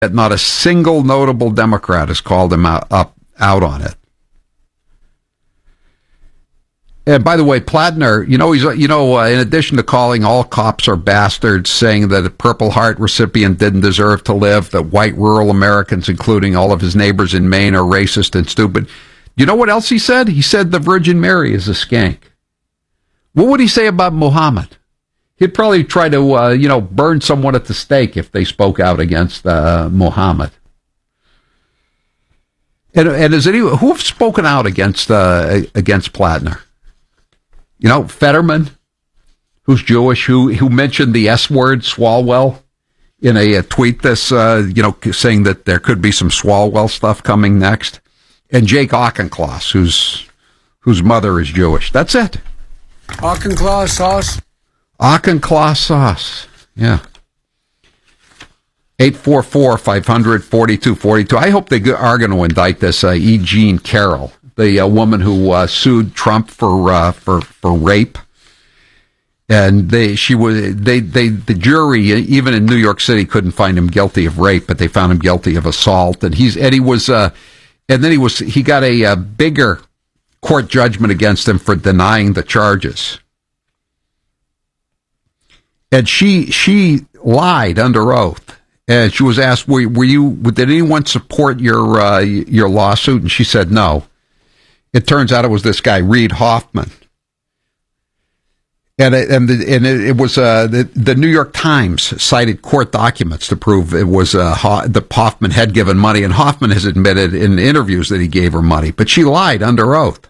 Not a single notable Democrat has called him out on it. And by the way, Platner, in addition to calling all cops are bastards, saying that a Purple Heart recipient didn't deserve to live, that white rural Americans, including all of his neighbors in Maine, are racist and stupid. You know what else he said? He said the Virgin Mary is a skank. What would he say about Muhammad? He'd probably try to, burn someone at the stake if they spoke out against Muhammad. And is anyone who have spoken out against Platner? Fetterman, who's Jewish, who mentioned the S word, Swalwell, in a tweet saying that there could be some Swalwell stuff coming next. And Jake Auchincloss, whose mother is Jewish. That's it. Auchincloss sauce. Auchincloss sauce. Yeah. 844-500-4242. I hope they are going to indict this E. Jean Carroll, the woman who sued Trump for rape. And the jury, even in New York City, couldn't find him guilty of rape, but they found him guilty of assault. And he got a bigger court judgment against him for denying the charges. And she lied under oath. And she was asked, did anyone support your lawsuit? And she said no. It turns out it was this guy, Reid Hoffman. And it was the New York Times cited court documents to prove it was the Hoffman had given money, and Hoffman has admitted in interviews that he gave her money, but she lied under oath.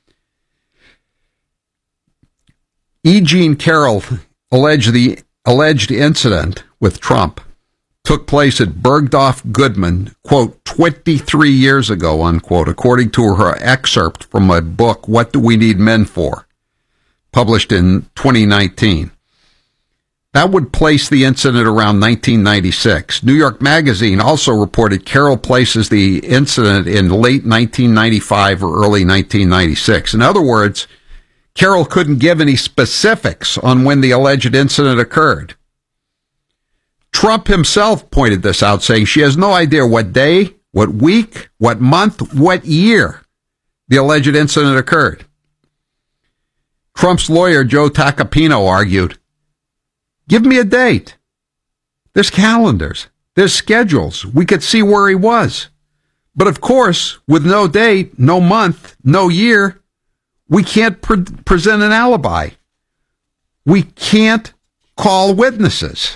E. Jean Carroll alleged the alleged incident with Trump took place at Bergdorf Goodman, quote, 23 years ago, unquote, according to her excerpt from a book, What Do We Need Men For?, published in 2019. That would place the incident around 1996. New York Magazine also reported Carroll places the incident in late 1995 or early 1996. In other words, Carroll couldn't give any specifics on when the alleged incident occurred. Trump himself pointed this out, saying she has no idea what day, what week, what month, what year the alleged incident occurred. Trump's lawyer, Joe Tacopino, argued, give me a date. There's calendars. There's schedules. We could see where he was. But of course, with no date, no month, no year, we can't present an alibi. We can't call witnesses.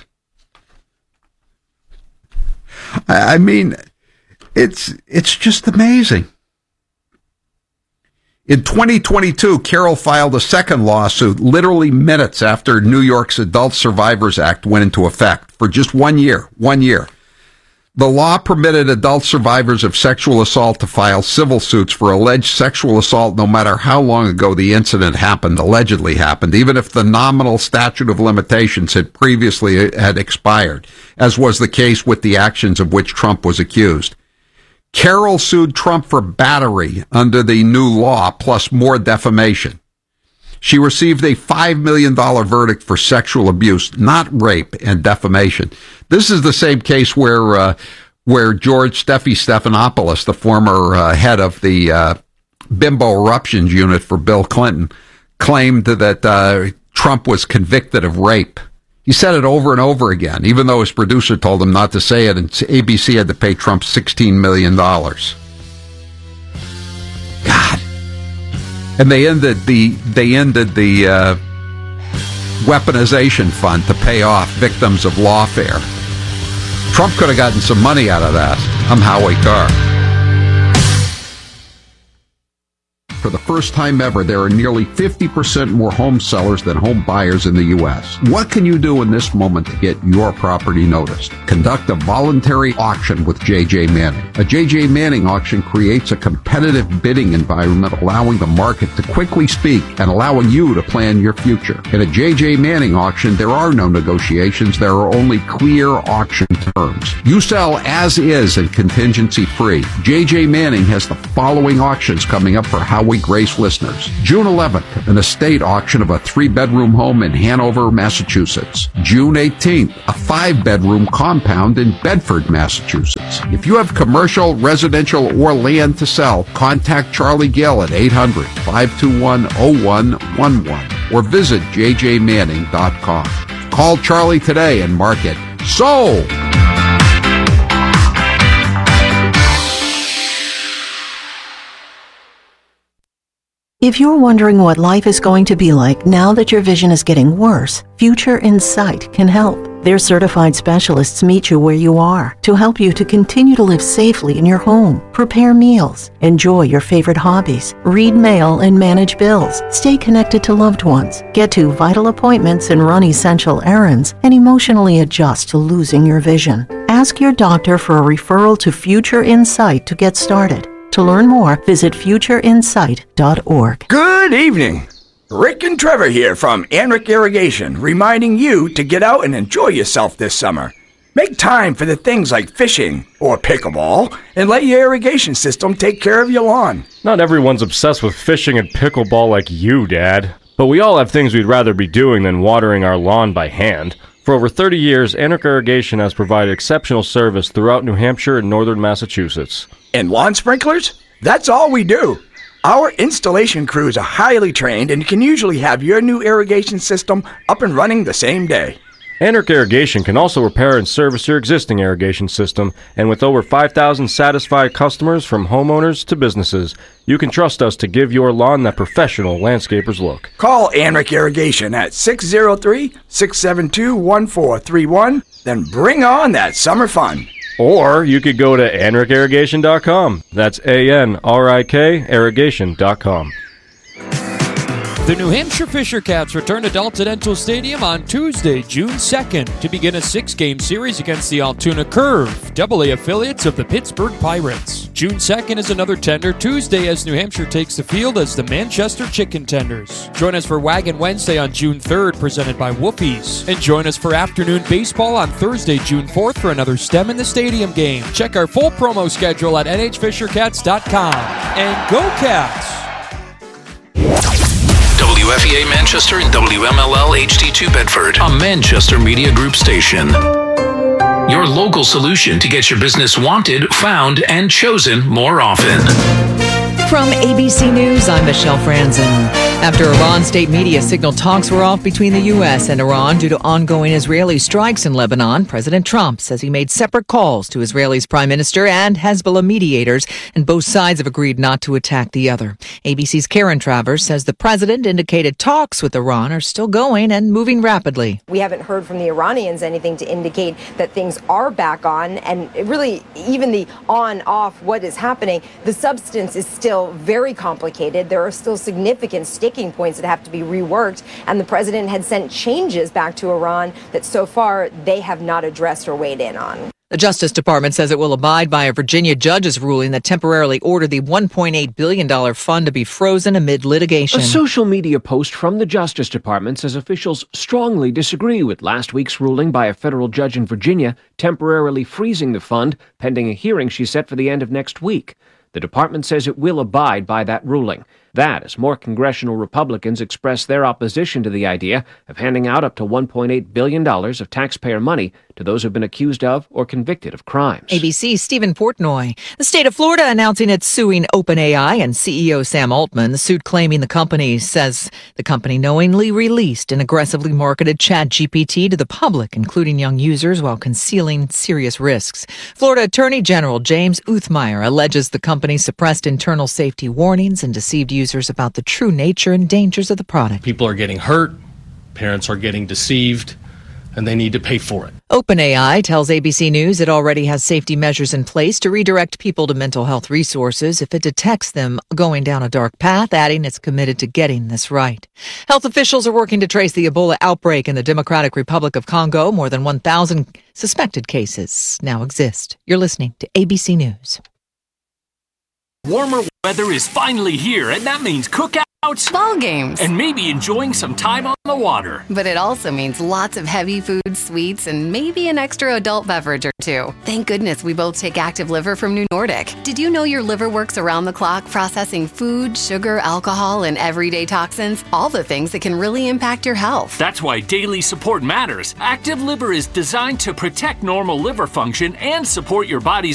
I mean, it's just amazing. In 2022, Carroll filed a second lawsuit literally minutes after New York's Adult Survivors Act went into effect for just 1 year. 1 year. The law permitted adult survivors of sexual assault to file civil suits for alleged sexual assault no matter how long ago the incident allegedly happened, even if the nominal statute of limitations had previously expired, as was the case with the actions of which Trump was accused. Carroll sued Trump for battery under the new law, plus more defamation. She received a $5 million verdict for sexual abuse, not rape and defamation. This is the same case where George Stephanopoulos, the former head of the Bimbo Eruptions Unit for Bill Clinton, claimed that Trump was convicted of rape. He said it over and over again, even though his producer told him not to say it, and ABC had to pay Trump $16 million. God. And they ended the weaponization fund to pay off victims of lawfare. Trump could have gotten some money out of that. I'm Howie Carr. For the first time ever, there are nearly 50% more home sellers than home buyers in the U.S. What can you do in this moment to get your property noticed? Conduct a voluntary auction with J.J. Manning. A J.J. Manning auction creates a competitive bidding environment, allowing the market to quickly speak and allowing you to plan your future. In a J.J. Manning auction, there are no negotiations. There are only clear auction terms. You sell as is and contingency free. J.J. Manning has the following auctions coming up for Howie Joey Grace listeners. June 11th, an estate auction of a 3-bedroom home in Hanover, Massachusetts. June 18th, a 5-bedroom compound in Bedford, Massachusetts. If you have commercial, residential, or land to sell, contact Charlie Gill at 800-521-0111 or visit jjmanning.com. Call Charlie today and mark it sold. If you're wondering what life is going to be like now that your vision is getting worse, Future Insight can help. Their certified specialists meet you where you are to help you to continue to live safely in your home, prepare meals, enjoy your favorite hobbies, read mail and manage bills, stay connected to loved ones, get to vital appointments and run essential errands, and emotionally adjust to losing your vision. Ask your doctor for a referral to Future Insight to get started. To learn more, visit futureinsight.org. Good evening. Rick and Trevor here from Anric Irrigation, reminding you to get out and enjoy yourself this summer. Make time for the things like fishing or pickleball and let your irrigation system take care of your lawn. Not everyone's obsessed with fishing and pickleball like you, Dad. But we all have things we'd rather be doing than watering our lawn by hand. For over 30 years, Anric Irrigation has provided exceptional service throughout New Hampshire and northern Massachusetts. And lawn sprinklers? That's all we do. Our installation crews are highly trained and can usually have your new irrigation system up and running the same day. Anric Irrigation can also repair and service your existing irrigation system, and with over 5,000 satisfied customers from homeowners to businesses, you can trust us to give your lawn that professional landscaper's look. Call Anric Irrigation at 603-672-1431, then bring on that summer fun. Or you could go to anricirrigation.com. That's A-N-R-I-K irrigation.com. The New Hampshire Fisher Cats return to Delta-Dental Stadium on Tuesday, June 2nd, to begin a 6-game series against the Altoona Curve, AA affiliates of the Pittsburgh Pirates. June 2nd is another tender Tuesday as New Hampshire takes the field as the Manchester Chicken Tenders. Join us for Wagon Wednesday on June 3rd, presented by Woofie's. And join us for afternoon baseball on Thursday, June 4th for another STEM in the Stadium game. Check our full promo schedule at nhfishercats.com. And go Cats! WFEA Manchester and WMLL HD2 Bedford, a Manchester Media Group station. Your local solution to get your business wanted, found, and chosen more often. From ABC News, I'm Michelle Franzen. After Iran state media signaled talks were off between the U.S. and Iran due to ongoing Israeli strikes in Lebanon, President Trump says he made separate calls to Israel's prime minister and Hezbollah mediators, and both sides have agreed not to attack the other. ABC's Karen Travers says the president indicated talks with Iran are still going and moving rapidly. We haven't heard from the Iranians anything to indicate that things are back on, and really even the on-off, what is happening, the substance is still very complicated. There are still significant sticking points that have to be reworked, and the president had sent changes back to Iran that so far they have not addressed or weighed in on. The Justice Department says it will abide by a Virginia judge's ruling that temporarily ordered the $1.8 billion fund to be frozen amid litigation. A social media post from the Justice Department says officials strongly disagree with last week's ruling by a federal judge in Virginia temporarily freezing the fund pending a hearing she set for the end of next week. The department says it will abide by that ruling. That as more congressional Republicans express their opposition to the idea of handing out up to $1.8 billion of taxpayer money to those who've been accused of or convicted of crimes. ABC's Stephen Portnoy. The state of Florida announcing it's suing OpenAI and CEO Sam Altman. The suit claiming the company says the company knowingly released and aggressively marketed ChatGPT to the public, including young users, while concealing serious risks. Florida Attorney General James Uthmeier alleges the company suppressed internal safety warnings and deceived users about the true nature and dangers of the product. People are getting hurt, parents are getting deceived, and they need to pay for it. OpenAI tells ABC News it already has safety measures in place to redirect people to mental health resources if it detects them going down a dark path, adding it's committed to getting this right. Health officials are working to trace the Ebola outbreak in the Democratic Republic of Congo. More than 1,000 suspected cases now exist. You're listening to ABC News. Warmer weather is finally here, and that means cookout ball games, and maybe enjoying some time on the water. But it also means lots of heavy food, sweets, and maybe an extra adult beverage or two. Thank goodness we both take Active Liver from New Nordic. Did you know your liver works around the clock processing food, sugar, alcohol, and everyday toxins? All the things that can really impact your health. That's why daily support matters. Active Liver is designed to protect normal liver function and support your body's